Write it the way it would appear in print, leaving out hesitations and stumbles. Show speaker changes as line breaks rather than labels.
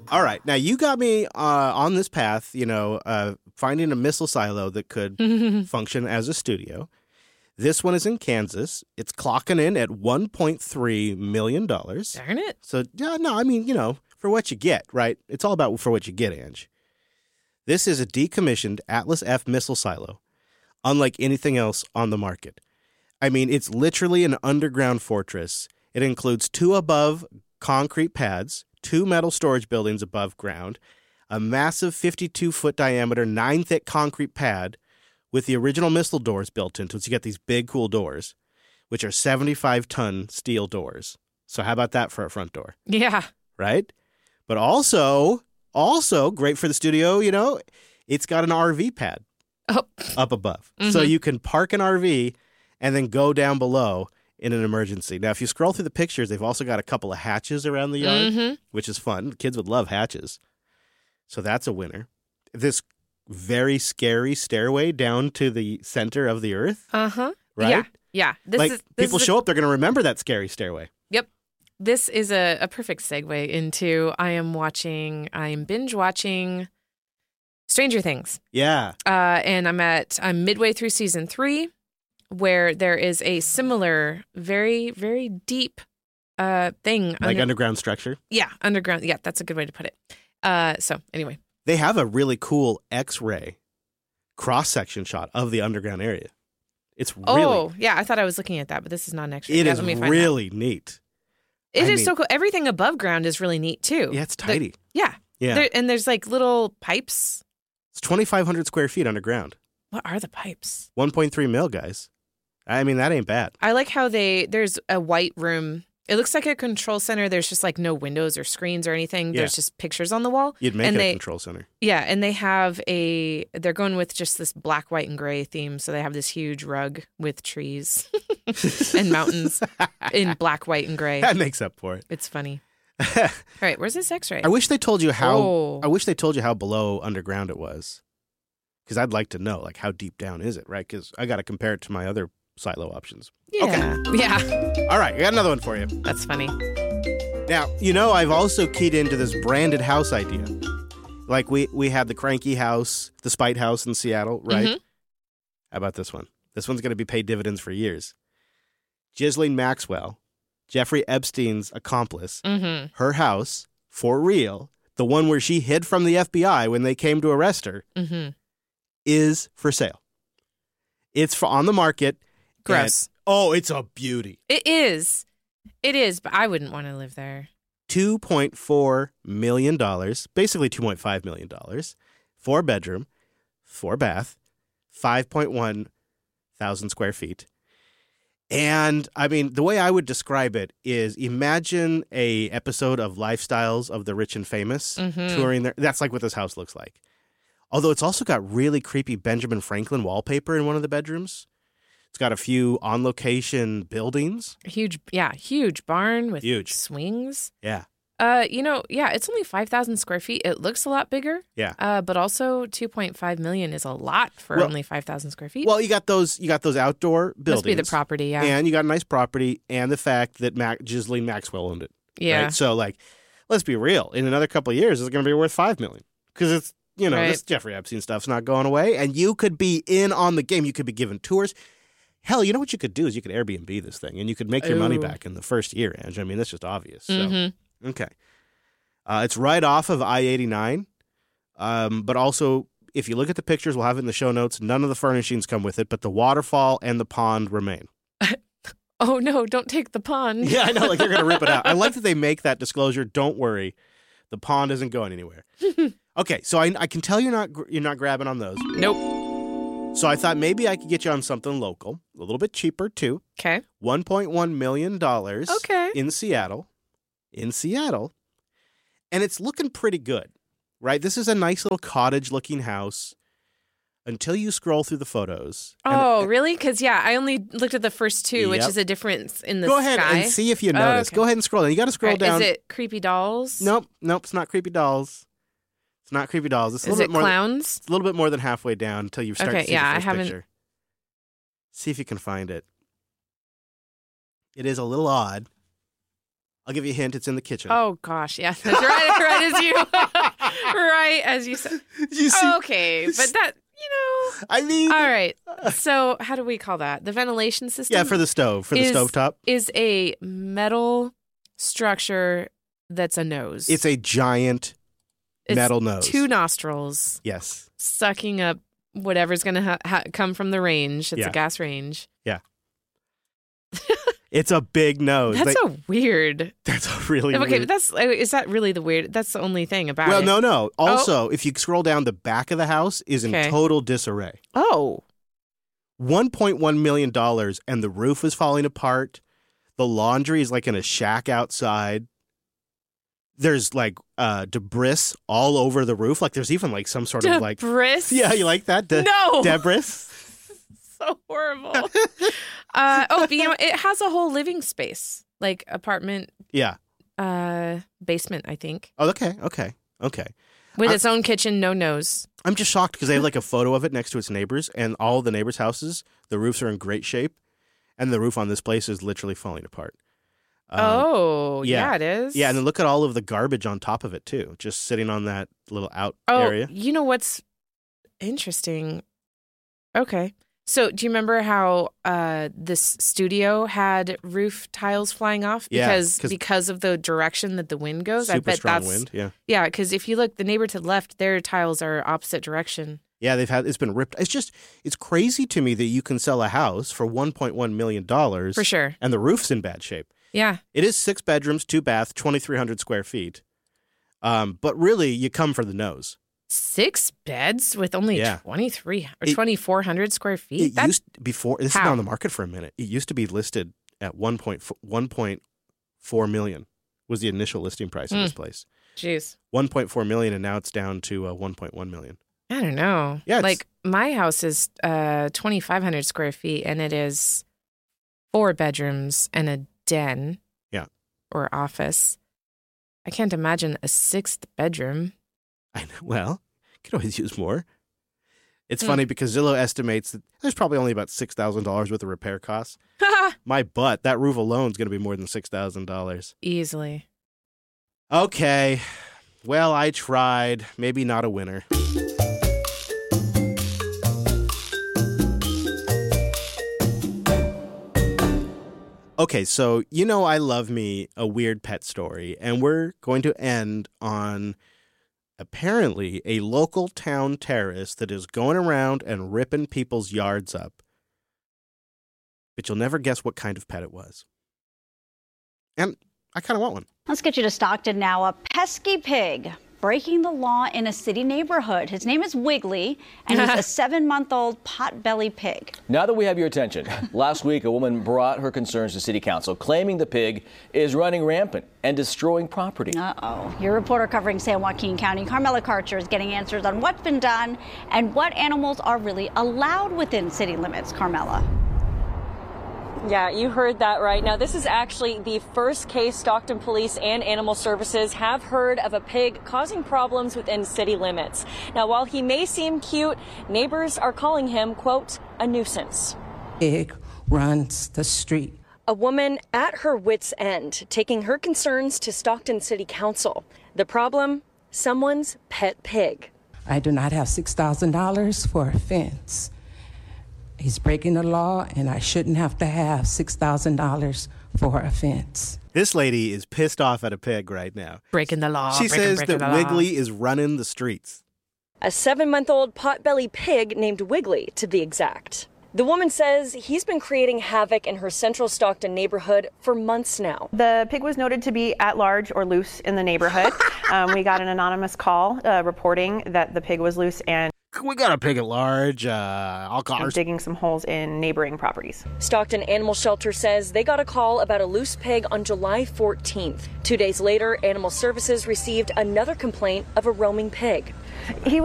All right. Now, you got me on this path, finding a missile silo that could function as a studio. This one is in Kansas. It's clocking in at $1.3 million.
Darn it.
So, yeah, no, I mean, for what you get, right? It's all about for what you get, Ange. This is a decommissioned Atlas F missile silo, unlike anything else on the market. I mean, it's literally an underground fortress. It includes 2 above concrete pads, 2 metal storage buildings above ground, a massive 52-foot diameter, 9-thick concrete pad with the original missile doors built into it. So you got these big, cool doors, which are 75-ton steel doors. So how about that for a front door?
Yeah.
Right? But also great for the studio, it's got an RV pad up above. Mm-hmm. So you can park an RV and then go down below in an emergency. Now, if you scroll through the pictures, they've also got a couple of hatches around the yard, which is fun. Kids would love hatches. So that's a winner. This very scary stairway down to the center of the earth.
Uh-huh.
Right?
Yeah.
People show up, they're going to remember that scary stairway.
Yep. This is a perfect segue into I am binge watching Stranger Things.
Yeah.
And I'm midway through season 3, where there is a similar, very, very deep thing.
Like underground structure?
Yeah, underground. Yeah, that's a good way to put it. So anyway.
They have a really cool X-ray cross-section shot of the underground area. It's really...
Oh, yeah, I thought I was looking at that, but this is not an X-ray.
It is really neat.
It is so cool. Everything above ground is really neat, too.
Yeah, it's tidy.
Yeah. And there's like little pipes.
It's 2,500 square feet underground.
What are the pipes?
1.3 mil, guys. I mean, that ain't bad.
I like how there's a white room. It looks like a control center. There's just like no windows or screens or anything. Yeah. There's just pictures on the wall.
You'd make it a control center.
Yeah, and they have they're going with just this black, white, and gray theme. So they have this huge rug with trees and mountains in black, white, and gray.
That makes up for it.
It's funny. All right, where's this X-ray?
I wish they told you how below underground it was. Because I'd like to know, like, how deep down is it, right? Because I got to compare it to my other silo options.
Yeah.
Okay.
Yeah.
All right, I got another one for you.
That's funny.
Now, I've also keyed into this branded house idea. Like, we had the Cranky House, the Spite House in Seattle, right? Mm-hmm. How about this one? This one's going to be paid dividends for years. Ghislaine Maxwell, Jeffrey Epstein's accomplice, her house, for real, the one where she hid from the FBI when they came to arrest her, is for sale. It's on the market.
Gross.
It's a beauty.
It is, but I wouldn't want to live there.
$2.4 million, basically $2.5 million, 4-bedroom, 4-bath, 5.1 thousand square feet. And, I mean, the way I would describe it is imagine a episode of Lifestyles of the Rich and Famous touring there. That's like what this house looks like. Although it's also got really creepy Benjamin Franklin wallpaper in one of the bedrooms. It's got a few on-location buildings.
Huge barn with swings.
Yeah.
It's only 5,000 square feet. It looks a lot bigger.
Yeah.
But also 2.5 million is a lot for only 5,000 square feet.
Well, you got those outdoor buildings.
Must be the property, yeah.
And you got a nice property and the fact that Ghislaine Maxwell owned it.
Yeah.
Right? So, like, let's be real. In another couple of years, it's going to be worth $5 million. Because it's, this Jeffrey Epstein stuff's not going away. And you could be in on the game. You could be given tours. Hell, you know what you could do is you could Airbnb this thing and you could make your money back in the first year, Ange. I mean, that's just obvious. So, okay. It's right off of I-89. But also, if you look at the pictures, we'll have it in the show notes. None of the furnishings come with it, but the waterfall and the pond remain.
Oh, no, don't take the pond.
Yeah, I know. Like, they're going to rip it out. I like that they make that disclosure. Don't worry. The pond isn't going anywhere. Okay, so I can tell you're not grabbing on those.
Nope.
So I thought maybe I could get you on something local, a little bit cheaper, too.
Okay.
$1.1 million
okay.
in Seattle. And it's looking pretty good, right? This is a nice little cottage-looking house until you scroll through the photos.
Oh, really? Because, I only looked at the first two, which is a difference in the sky.
Go ahead and see if you notice.
Okay.
Go ahead and scroll down. You got to scroll down.
Is it creepy dolls?
Nope, it's not creepy dolls. It's not creepy dolls. It's
is it clowns?
It's a little bit more than halfway down until you start to see the first picture. See if you can find it. It is a little odd. I'll give you a hint. It's in the kitchen.
Oh, gosh. Yeah, that's right as you right as you said.
You see?
Okay, but that,
I mean.
All right. So how do we call that? The ventilation system?
Yeah, for the stove, the stovetop.
Is a metal structure that's a nose.
It's a giant metal nose.
2 nostrils.
Yes.
Sucking up whatever's going to come from the range. It's a gas range.
Yeah. It's a big nose.
That's weird.
That's a really
okay,
weird.
but is that really the weird? That's the only thing about it.
Well, no. Also, if you scroll down, the back of the house is in total disarray.
Oh.
$1.1 million, and the roof is falling apart. The laundry is like in a shack outside. There's like debris all over the roof. Like there's even like some sort of like
debris.
Yeah, you like that?
No,
debris.
So horrible. But it has a whole living space, like apartment.
Yeah.
Basement, I think.
Oh, okay.
With its own kitchen, no nose.
I'm just shocked because they have like a photo of it next to its neighbors, and all the neighbors' houses, the roofs are in great shape, and the roof on this place is literally falling apart.
Yeah, it is.
Yeah, and then look at all of the garbage on top of it too, just sitting on that little area.
You know what's interesting? Okay. So do you remember how this studio had roof tiles flying off? Because of the direction that the wind goes.
Super
I bet
strong wind, yeah.
Yeah, because if you look, the neighbor to the left, their tiles are opposite direction.
Yeah, it's been ripped. It's crazy to me that you can sell a house for $1.1 million.
For sure.
And the roof's in bad shape.
Yeah.
It is 6 bedrooms, 2 baths, 2,300 square feet. But really, you come for the nose.
6 beds with only 2,400 square feet?
This has been on the market for a minute. It used to be listed at $1.4 million was the initial listing price of this place.
Jeez.
$1.4 million, and now it's down to $1.1 million.
I don't know.
Yeah,
like my house is 2,500 square feet, and it is 4 bedrooms and a den.
Yeah.
Or office. I can't imagine a 6th bedroom.
I know. Well, you could always use more. It's funny because Zillow estimates that there's probably only about $6,000 worth of repair costs. My butt, that roof alone is going to be more than $6,000.
Easily.
Okay. Well, I tried. Maybe not a winner. Okay, so I love me a weird pet story, and we're going to end on apparently a local town terrorist that is going around and ripping people's yards up. But you'll never guess what kind of pet it was. And I kind of want one.
Let's get you to Stockton now. A pesky pig breaking the law in a city neighborhood. His name is Wiggly, and he's a 7-month-old potbelly pig.
Now that we have your attention, last week a woman brought her concerns to City Council, claiming the pig is running rampant and destroying property.
Uh-oh. Your reporter covering San Joaquin County, Carmela Karcher, is getting answers on what's been done and what animals are really allowed within city limits. Carmela.
Yeah, you heard that right. Now, this is actually the first case Stockton Police and Animal Services have heard of a pig causing problems within city limits. Now, while he may seem cute, neighbors are calling him, quote, a nuisance.
Pig runs the street.
A woman at her wit's end, taking her concerns to Stockton City Council. The problem? Someone's pet pig.
I do not have $6,000 for a fence. He's breaking the law, and I shouldn't have to have $6,000 for a fence.
This lady is pissed off at a pig right now.
Breaking the law.
She says that Wiggly is running the streets.
A 7-month-old potbelly pig named Wiggly, to be exact. The woman says he's been creating havoc in her central Stockton neighborhood for months now.
The pig was noted to be at large or loose in the neighborhood. We got an anonymous call reporting that the pig was loose and
we got a pig at large. I'll call her.
Digging some holes in neighboring properties.
Stockton Animal Shelter says they got a call about a loose pig on July 14th. 2 days later, Animal Services received another complaint of a roaming pig.
He